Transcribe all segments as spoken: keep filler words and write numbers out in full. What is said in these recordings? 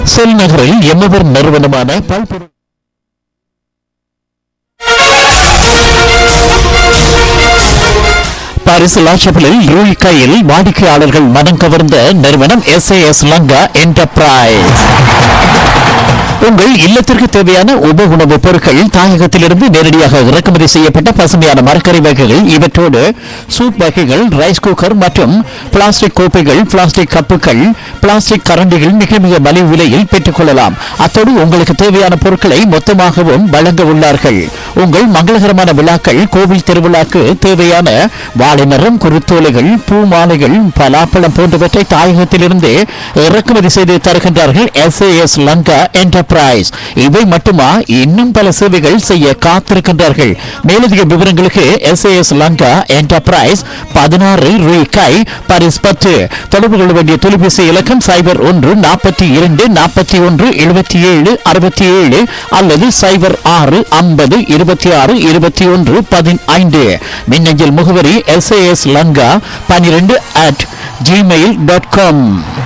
செல் நகரில் எம்மவர் நிறுவனமான பல்பொருள் பாரிஸ் லாஷபிளில் யூல்கையில் வாடிக்கையாளர்கள் மனம் கவர்ந்த நிறுவனம் S A S Lanka enterprise. உங்கள் இல்லத்திற்கு தேவையான உப உணவுப் பொருட்கள் தாயகத்திலிருந்து நேரடியாக இறக்குமதி செய்யப்பட்ட பசுமையான மரக்கறி வகைகள், இவற்றோடு சூப் வகைகள், ரைஸ் குக்கர் மற்றும் பிளாஸ்டிக் கோப்பைகள், பிளாஸ்டிக் கப்புகள், பிளாஸ்டிக் கரண்டிகள் மிக மிக மலிவு விலையில் பெற்றுக் கொள்ளலாம். அத்தோடு உங்களுக்கு தேவையான பொருட்களை மொத்தமாகவும் வழங்க உள்ளார்கள். உங்கள் மங்களகரமான விழாக்கள், கோவில் திருவிழாக்கு தேவையான வாழைமரம், குருத்தோலைகள், பூ மாலைகள், பலாப்பழம் போன்றவற்றை தாயகத்திலிருந்து இறக்குமதி செய்து தருகின்றார்கள் S A S Lanka enterprise. இவை மட்டுமா, இன்னும் பல சேவைகள் செய்ய காத்திருக்கின்றார்கள். மேலதிக விவரங்களுக்கு S A S Lanka enterprise பதினாறு ரூபாய் பாரிஸ் பத்து. தொடர்பு கொள்ள வேண்டிய தொலைபேசி இலக்கம் சைபர் ஒன்று நாற்பத்தி இரண்டு நாற்பத்தி ஒன்று எழுபத்தி ஏழு அறுபத்தி ஏழு அல்லது சைபர் ஆறு ஐம்பது இருபத்தி ஆறு இருபத்தி ஒன்று பதினைந்து. மின்னஞ்சல் முகவரி எஸ் ஏ எஸ் லங்கா பன்னிரண்டு அட் ஜிமெயில் டாட் காம்.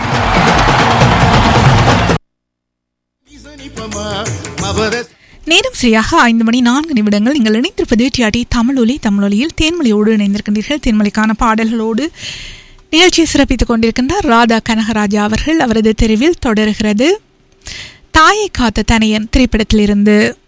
நேரம் சரியாக ஐந்து மணி நான்கு நிமிடங்கள். நீங்கள் இணைந்திருப்பது டிஆர்டி தமிழொலி. தமிழொலியில் தேன்மொழியோடு இணைந்திருக்கின்றீர்கள். தேன்மொழிக்கான பாடல்களோடு நிகழ்ச்சியை சிறப்பித்துக் கொண்டிருக்கின்றார் ராதா கனகராஜா அவர்கள். அவரது தெரிவில் தொடர்கிறது தாயை காத்த தனையன் திரைப்படத்திலிருந்து.